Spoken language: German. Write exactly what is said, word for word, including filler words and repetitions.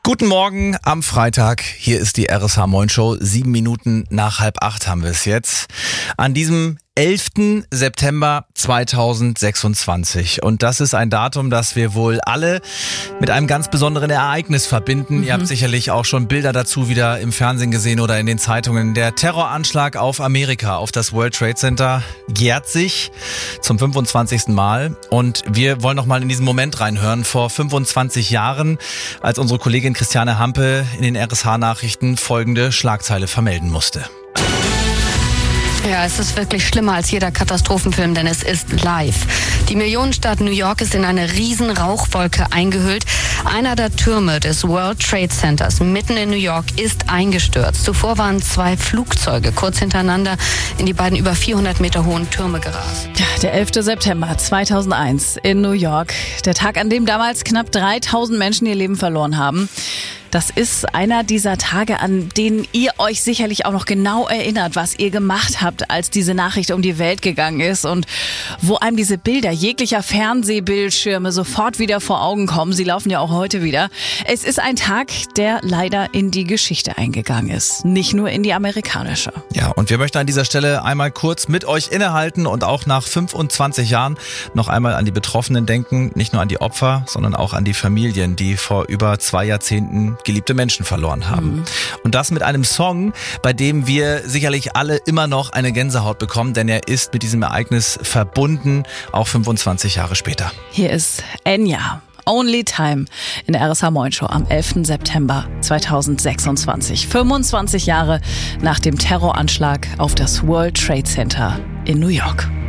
Guten Morgen am Freitag. Hier ist die R S H Moin Show. Sieben Minuten nach halb acht haben wir es jetzt. An diesem elften September zweitausendsechsundzwanzig. Und das ist ein Datum, das wir wohl alle mit einem ganz besonderen Ereignis verbinden. Mhm. Ihr habt sicherlich auch schon Bilder dazu wieder im Fernsehen gesehen oder in den Zeitungen. Der Terroranschlag auf Amerika, auf das World Trade Center, jährt sich zum fünfundzwanzigsten Mal. Und wir wollen noch mal in diesen Moment reinhören. Vor fünfundzwanzig Jahren, als unsere Kollegin Christiane Hampe in den R S H-Nachrichten folgende Schlagzeile vermelden musste. Ja, es ist wirklich schlimmer als jeder Katastrophenfilm, denn es ist live. Die Millionenstadt New York ist in eine riesen Rauchwolke eingehüllt. Einer der Türme des World Trade Centers mitten in New York ist eingestürzt. Zuvor waren zwei Flugzeuge kurz hintereinander in die beiden über vierhundert Meter hohen Türme gerast. Ja, der elfte September zweitausendeins in New York. Der Tag, an dem damals knapp dreitausend Menschen ihr Leben verloren haben. Das ist einer dieser Tage, an denen ihr euch sicherlich auch noch genau erinnert, was ihr gemacht habt, als diese Nachricht um die Welt gegangen ist und wo einem diese Bilder jeglicher Fernsehbildschirme sofort wieder vor Augen kommen. Sie laufen ja auch heute wieder. Es ist ein Tag, der leider in die Geschichte eingegangen ist, nicht nur in die amerikanische. Ja, und wir möchten an dieser Stelle einmal kurz mit euch innehalten und auch nach fünfundzwanzig Jahren noch einmal an die Betroffenen denken, nicht nur an die Opfer, sondern auch an die Familien, die vor über zwei Jahrzehnten geliebte Menschen verloren haben. Mhm. Und das mit einem Song, bei dem wir sicherlich alle immer noch eine Gänsehaut bekommen, denn er ist mit diesem Ereignis verbunden, auch fünfundzwanzig Jahre später. Hier ist Enya, Only Time in der R S H Moin Show am elften September zweitausendsechsundzwanzig. fünfundzwanzig Jahre nach dem Terroranschlag auf das World Trade Center in New York.